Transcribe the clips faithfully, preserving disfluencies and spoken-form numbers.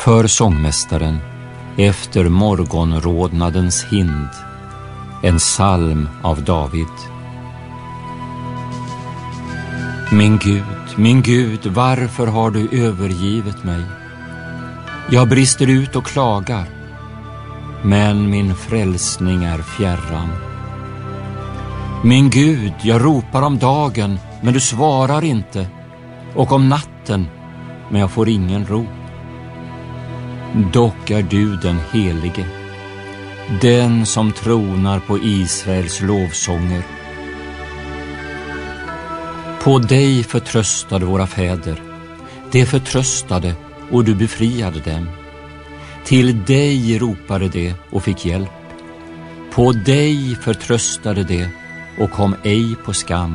För sångmästaren, efter morgonrodnadens hind, en psalm av David. Min Gud, min Gud, varför har du övergivit mig? Jag brister ut och klagar, men min frälsning är fjärran. Min Gud, jag ropar om dagen, men du svarar inte, och om natten, men jag får ingen ro. Dock är du den helige, den som tronar på Israels lovsånger. På dig förtröstade våra fäder, de förtröstade och du befriade dem. Till dig ropade de och fick hjälp. På dig förtröstade de och kom ej på skam.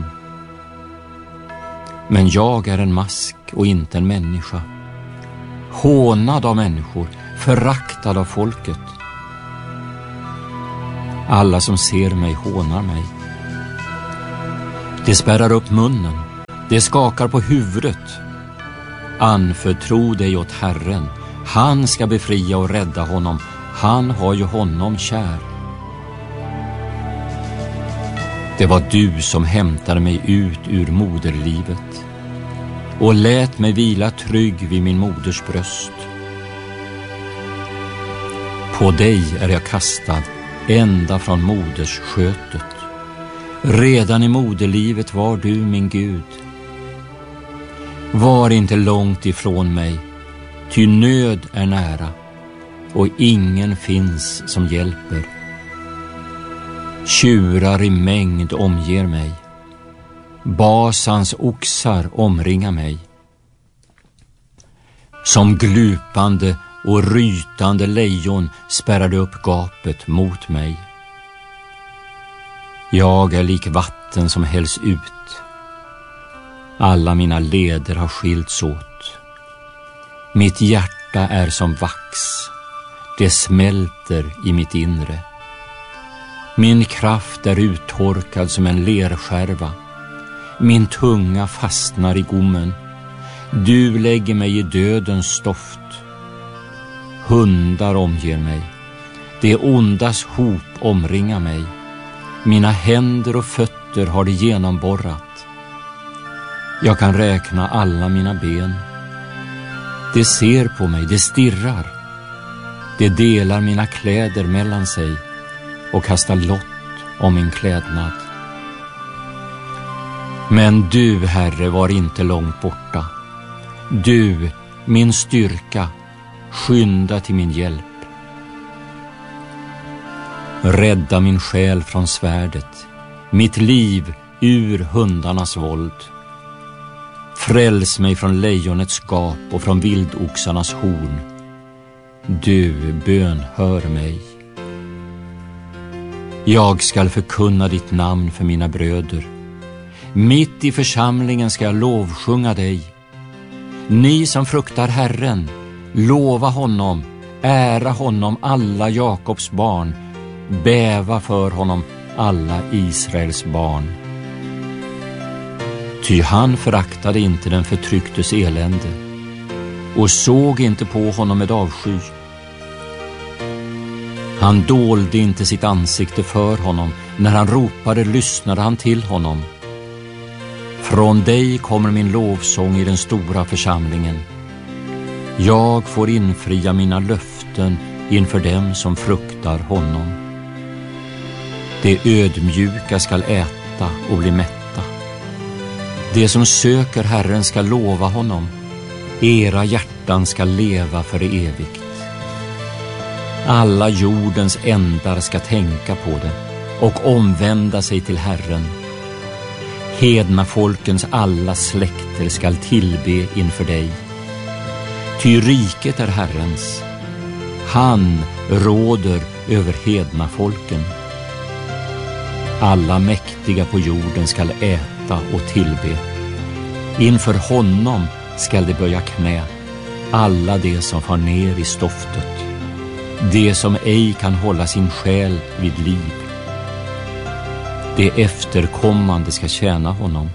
Men jag är en mask och inte en människa, hånad av människor, föraktad av folket. Alla som ser mig hånar mig. De spärrar upp munnen, de skakar på huvudet. Anförtro dig åt Herren, han ska befria och rädda honom, han har ju honom kär. Det var du som hämtade mig ut ur moderlivet och lät mig vila trygg vid min moders bröst. På dig är jag kastad ända från moders skötet. Redan i moderlivet var du min Gud. Var inte långt ifrån mig, ty nöd är nära och ingen finns som hjälper. Tjurar i mängd omger mig, Basans oxar omringar mig. Som glupande och rytande lejon spärrade upp gapet mot mig. Jag är lik vatten som hälls ut. Alla mina leder har skilts åt. Mitt hjärta är som vax, det smälter i mitt inre. Min kraft är uttorkad som en lerskärva. Min tunga fastnar i gommen. Du lägger mig i dödens stoft. Hundar omger mig. Det ondas hop omringar mig. Mina händer och fötter har det genomborrat. Jag kan räkna alla mina ben. Det ser på mig, det stirrar. Det delar mina kläder mellan sig och kastar lott om min klädnad. Men du, Herre, var inte långt borta. Du, min styrka, skynda till min hjälp. Rädda min själ från svärdet, mitt liv ur hundarnas våld. Fräls mig från lejonets gap och från vildoxarnas horn. Du bönhör mig. Jag skall förkunna ditt namn för mina bröder. Mitt i församlingen ska jag lovsjunga dig. Ni som fruktar Herren, lova honom, ära honom alla Jakobs barn, bäva för honom alla Israels barn. Ty han föraktade inte den förtrycktes elände och såg inte på honom med avsky. Han dolde inte sitt ansikte för honom. När han ropade lyssnade han till honom. Från dig kommer min lovsång i den stora församlingen. Jag får infria mina löften inför dem som fruktar honom. De ödmjuka skall äta och bli mätta. De som söker Herren ska lova honom. Era hjärtan ska leva för evigt. Alla jordens ändar ska tänka på det och omvända sig till Herren. Hedna folkens alla släkter skall tillbe inför dig. Ty riket är Herrens. Han råder över hedna folken. Alla mäktiga på jorden skall äta och tillbe. Inför honom skall de böja knä, alla de som far ner i stoftet, de som ej kan hålla sin själ vid liv. De efterkommande ska tjäna honom.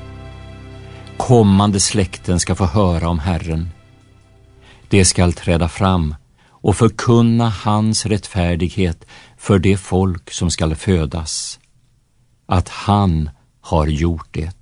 Kommande släkten ska få höra om Herren. De skall träda fram och förkunna hans rättfärdighet för det folk som skall födas, att han har gjort det.